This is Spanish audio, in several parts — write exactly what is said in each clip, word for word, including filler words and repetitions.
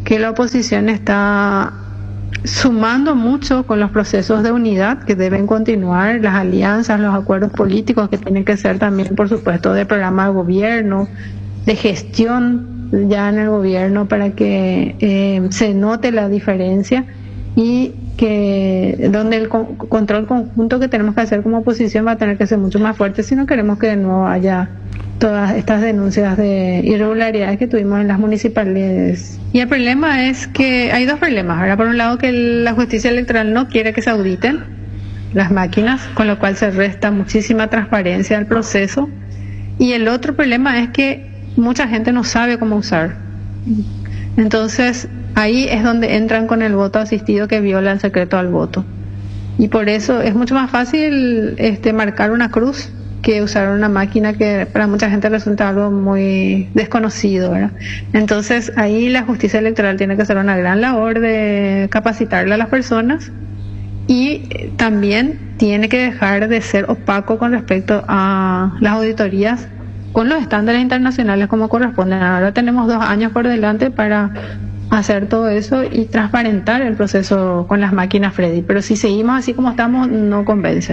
que la oposición está sumando mucho con los procesos de unidad que deben continuar, las alianzas, los acuerdos políticos que tienen que ser también, por supuesto, de programa de gobierno, de gestión ya en el gobierno para que eh, se note la diferencia y que donde el co- control conjunto que tenemos que hacer como oposición va a tener que ser mucho más fuerte si no queremos que de nuevo haya todas estas denuncias de irregularidades que tuvimos en las municipalidades. Y el problema es que hay dos problemas. Ahora, por un lado, que la justicia electoral no quiere que se auditen las máquinas, con lo cual se resta muchísima transparencia al proceso. Y el otro problema es que mucha gente no sabe cómo usar. Entonces, ahí es donde entran con el voto asistido que viola el secreto al voto. Y por eso es mucho más fácil este, marcar una cruz que usar una máquina que para mucha gente resulta algo muy desconocido, ¿verdad? Entonces, ahí la justicia electoral tiene que hacer una gran labor de capacitarle a las personas y también tiene que dejar de ser opaco con respecto a las auditorías con los estándares internacionales como corresponden. Ahora tenemos dos años por delante para hacer todo eso y transparentar el proceso con las máquinas Freddy, pero si seguimos así como estamos, no convence.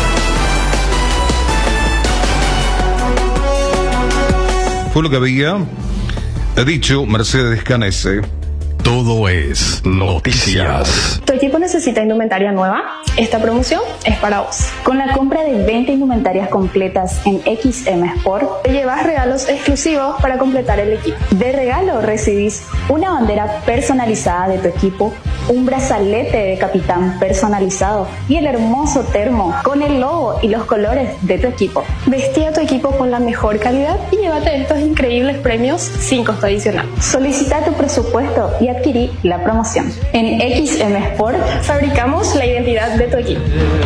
Fue lo que había dicho Mercedes Canese. Todo es noticias. ¿Tu equipo necesita indumentaria nueva? Esta promoción es para vos. Con la compra de veinte indumentarias completas en X M Sport, te llevas regalos exclusivos para completar el equipo. De regalo recibís una bandera personalizada de tu equipo, un brazalete de capitán personalizado y el hermoso termo con el logo y los colores de tu equipo. Vestí a tu equipo con la mejor calidad y llévate estos increíbles premios sin costo adicional. Solicita tu presupuesto y adquirí la promoción. En X M Sport fabricamos la identidad de tu equipo.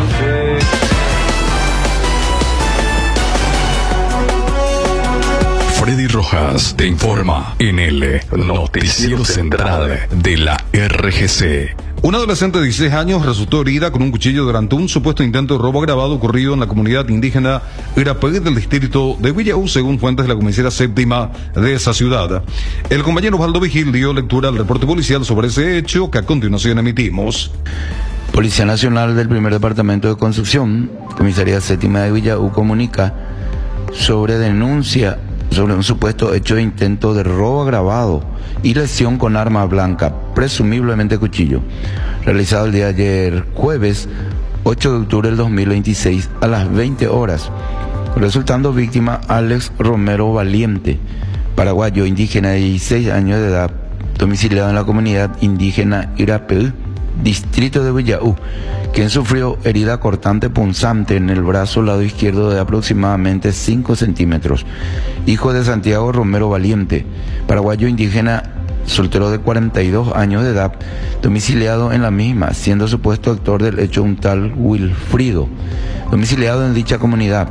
Freddy Rojas te informa en el Noticiero Central de la R G C. Una adolescente de dieciséis años resultó herida con un cuchillo durante un supuesto intento de robo agravado ocurrido en la comunidad indígena Irapé del distrito de Villaú, según fuentes de la comisaría séptima de esa ciudad. El compañero Osvaldo Vigil dio lectura al reporte policial sobre ese hecho que a continuación emitimos. Policía Nacional del Primer Departamento de Construcción, Comisaría Séptima de Villaú, comunica sobre denuncia sobre un supuesto hecho de intento de robo agravado y lesión con arma blanca, presumiblemente cuchillo, realizado el día de ayer, jueves ocho de octubre del dos mil veintiséis, a las veinte horas, resultando víctima Alex Romero Valiente, paraguayo, indígena de dieciséis años de edad, domiciliado en la comunidad indígena Irapé, distrito de Villaú, quien sufrió herida cortante punzante en el brazo lado izquierdo de aproximadamente cinco centímetros. Hijo de Santiago Romero Valiente, paraguayo indígena, soltero de cuarenta y dos años de edad, domiciliado en la misma, siendo supuesto actor del hecho un tal Wilfrido, domiciliado en dicha comunidad,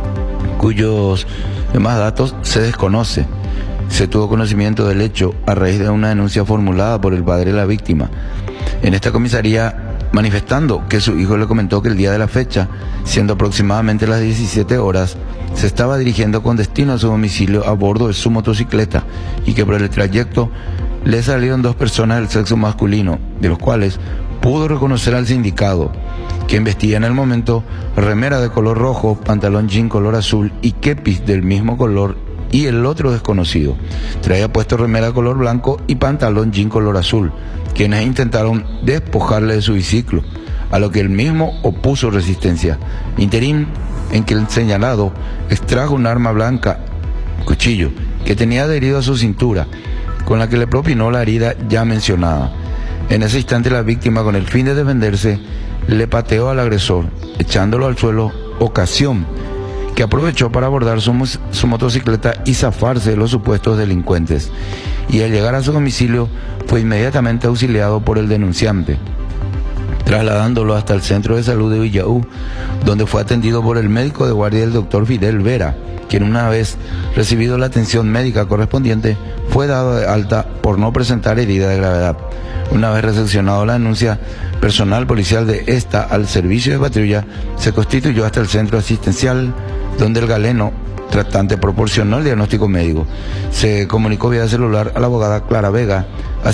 cuyos demás datos se desconoce. Se tuvo conocimiento del hecho a raíz de una denuncia formulada por el padre de la víctima en esta comisaría, manifestando que su hijo le comentó que el día de la fecha, siendo aproximadamente las diecisiete horas, se estaba dirigiendo con destino a su domicilio a bordo de su motocicleta y que por el trayecto le salieron dos personas del sexo masculino, de los cuales pudo reconocer al sindicado, quien vestía en el momento remera de color rojo, pantalón jean color azul y kepis del mismo color, y el otro desconocido traía puesto remera color blanco y pantalón jean color azul, quienes intentaron despojarle de su biciclo, a lo que él mismo opuso resistencia, interín en que el señalado extrajo un arma blanca, cuchillo, que tenía adherido a su cintura, con la que le propinó la herida ya mencionada. En ese instante la víctima, con el fin de defenderse, le pateó al agresor, echándolo al suelo, ocasión que aprovechó para abordar su, su motocicleta y zafarse de los supuestos delincuentes, y al llegar a su domicilio fue inmediatamente auxiliado por el denunciante, trasladándolo hasta el centro de salud de Villaú, donde fue atendido por el médico de guardia, el doctor Fidel Vera, quien, una vez recibido la atención médica correspondiente, fue dado de alta por no presentar herida de gravedad. Una vez recepcionado la denuncia, personal policial de esta al servicio de patrulla se constituyó hasta el centro asistencial, donde el galeno tratante proporcionó el diagnóstico médico. Se comunicó vía celular a la abogada Clara Vega,